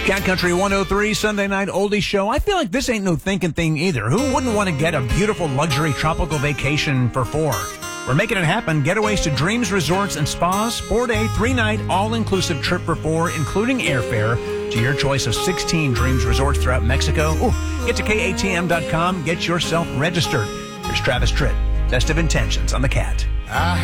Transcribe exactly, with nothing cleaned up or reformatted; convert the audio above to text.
Cat Country one oh three Sunday Night Oldie Show. I feel like this ain't no thinking thing either. Who wouldn't want to get a beautiful luxury tropical vacation for four? We're making it happen. Getaways to Dreams Resorts and Spas. Four-day, three-night, all-inclusive trip for four, including airfare to your choice of sixteen Dreams Resorts throughout Mexico. Ooh, get to K A T M dot com. Get yourself registered. Here's Travis Tritt. Best of Intentions on the Cat. I